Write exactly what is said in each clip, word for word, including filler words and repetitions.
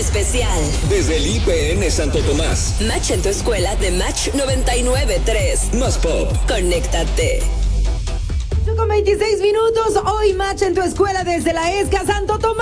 especial. Desde el I P N Santo Tomás. Match en tu escuela de Match noventa y nueve punto tres. Más pop. Conéctate. Con veintiséis minutos, hoy Match en tu escuela desde la ESCA Santo Tomás.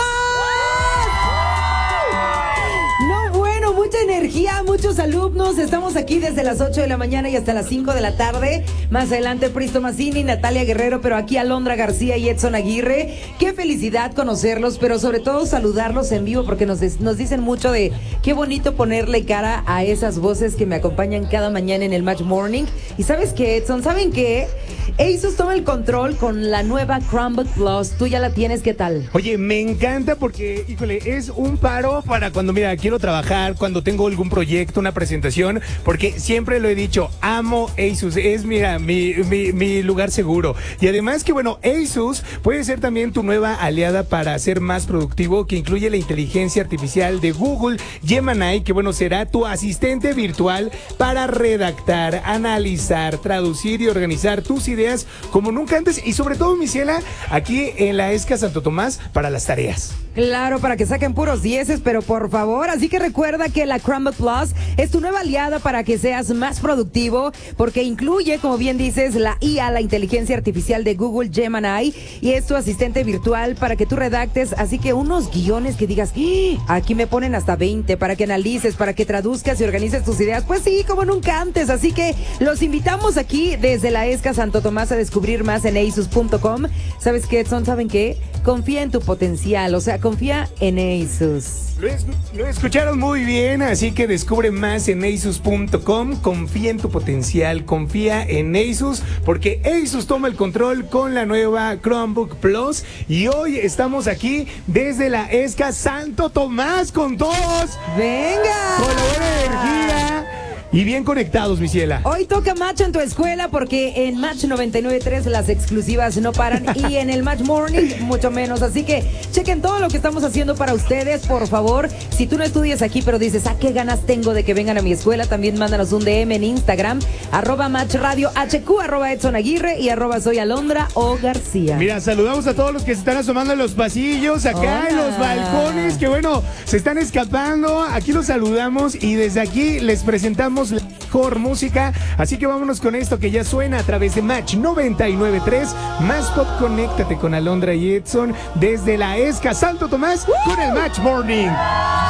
No, bueno, mucha energía, muchos alumnos. Estamos aquí desde las ocho de la mañana y hasta las cinco de la tarde. Más adelante, Pristo Mazzini, Natalia Guerrero, pero aquí Alondra García y Edson Aguirre. Qué felicidad conocerlos, pero sobre todo saludarlos en vivo, porque nos, des- nos dicen mucho de qué bonito ponerle cara a esas voces que me acompañan cada mañana en el Match Morning. Y ¿sabes qué, Edson? ¿Saben qué? Asus toma el control con la nueva Chromebook Plus. Tú ya la tienes, ¿qué tal? Oye, me encanta porque, híjole, es un paro para cuando, mira, quiero trabajar, cuando tengo algún proyecto, una presentación, porque siempre lo he dicho, amo Asus, es, mira, mi, mi, mi lugar seguro. Y además que, bueno, Asus puede ser también tu nueva aliada para ser más productivo, que incluye la inteligencia artificial de Google, Gemini, que, bueno, será tu asistente virtual para redactar, analizar, traducir y organizar tus ideas como nunca antes, y sobre todo, mi ciela, aquí en la ESCA Santo Tomás para las tareas. Claro, para que saquen puros dieces, pero por favor, así que recuerda que la Chromebook Plus es tu nueva aliada para que seas más productivo, porque incluye, como bien dices, la I A, la inteligencia artificial de Google Gemini, y es tu asistente virtual para que tú redactes, así que unos guiones que digas, ¡Ah! Aquí me ponen hasta veinte, para que analices, para que traduzcas y organices tus ideas, pues sí, como nunca antes, así que los invitamos aquí desde la ESCA Santo Tomás a descubrir más en asus punto com. ¿Sabes qué, Edson? ¿Saben qué? Confía en tu potencial, o sea, confía en Asus. Lo, es, lo escucharon muy bien, así que descubre más en asus punto com. Confía en tu potencial, confía en Asus, porque Asus toma el control con la nueva Chromebook Plus. Y hoy estamos aquí desde la ESCA Santo Tomás con todos. ¡Venga! Con la buena energía y bien conectados, mi ciela. Hoy toca Match en tu escuela, porque en Match noventa y nueve punto tres las exclusivas no paran y en el Match Morning mucho menos. Así que chequen todo lo que estamos haciendo para ustedes, por favor. Si tú no estudias aquí pero dices, ¿a qué ganas tengo de que vengan a mi escuela? También mándanos un D M en Instagram, arroba Match Radio H Q, arroba Edson Aguirre y arroba soy Alondra o García. Mira, saludamos a todos los que se están asomando en los pasillos, acá Hola. en los balcones, que bueno, se están escapando. Aquí los saludamos y desde aquí les presentamos la mejor música. Así que vámonos con esto que ya suena a través de Match noventa y nueve punto tres. Más pop, conéctate con Alondra y Edson desde la ESCA Santo Tomás con el Match Morning.